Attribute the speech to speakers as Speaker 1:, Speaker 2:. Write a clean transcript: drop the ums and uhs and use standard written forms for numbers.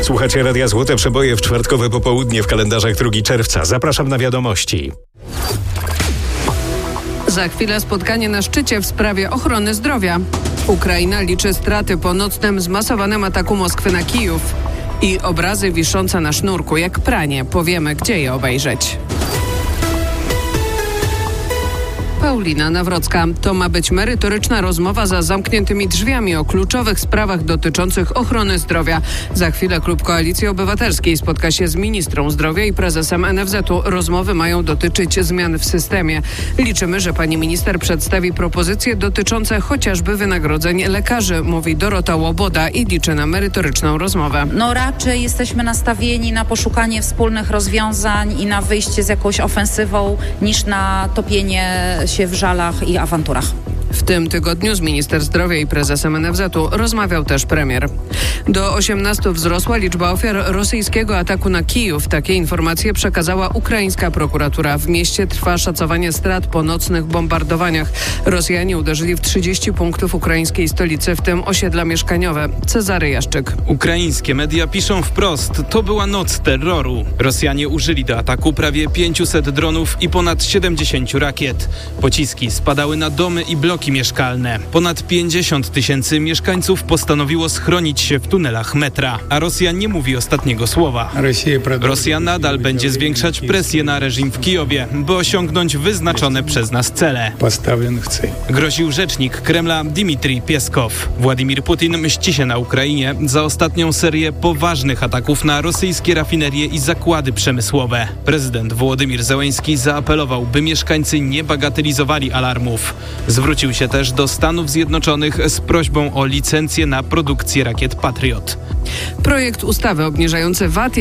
Speaker 1: Słuchacie Radia Złote Przeboje w czwartkowe popołudnie w kalendarzach 2 czerwca. Zapraszam na wiadomości.
Speaker 2: Za chwilę spotkanie na szczycie w sprawie ochrony zdrowia. Ukraina liczy straty po nocnym zmasowanym ataku Moskwy na Kijów. I obrazy wiszące na sznurku jak pranie. Powiemy, gdzie je obejrzeć. Paulina Nawrocka. To ma być merytoryczna rozmowa za zamkniętymi drzwiami o kluczowych sprawach dotyczących ochrony zdrowia. Za chwilę klub Koalicji Obywatelskiej spotka się z ministrą zdrowia i prezesem NFZ-u. Rozmowy mają dotyczyć zmian w systemie. Liczymy, że pani minister przedstawi propozycje dotyczące chociażby wynagrodzeń lekarzy, mówi Dorota Łoboda i liczy na merytoryczną rozmowę.
Speaker 3: Raczej jesteśmy nastawieni na poszukanie wspólnych rozwiązań i na wyjście z jakąś ofensywą niż na topienie się w żalach i awanturach.
Speaker 2: W tym tygodniu z minister zdrowia i prezesem NFZ-u rozmawiał też premier. Do 18 wzrosła liczba ofiar rosyjskiego ataku na Kijów. Takie informacje przekazała ukraińska prokuratura. W mieście trwa szacowanie strat po nocnych bombardowaniach. Rosjanie uderzyli w 30 punktów ukraińskiej stolicy, w tym osiedla mieszkaniowe. Cezary Jaszczyk.
Speaker 4: Ukraińskie media piszą wprost, to była noc terroru. Rosjanie użyli do ataku prawie 500 dronów i ponad 70 rakiet. Pociski spadały na domy i bloki mieszkalne. Ponad 50 000 mieszkańców postanowiło schronić się w tunelach metra. A Rosja nie mówi ostatniego słowa. Rosja nadal będzie zwiększać presję na reżim w Kijowie, by osiągnąć wyznaczone przez nas cele. Groził rzecznik Kremla Dmitrij Pieskow. Władimir Putin mści się na Ukrainie za ostatnią serię poważnych ataków na rosyjskie rafinerie i zakłady przemysłowe. Prezydent Wołodymyr Zełenski zaapelował, by mieszkańcy nie bagatelizowali alarmów. Zwrócił się też do Stanów Zjednoczonych z prośbą o licencję na produkcję rakiet Patriot.
Speaker 2: Projekt ustawy obniżający VAT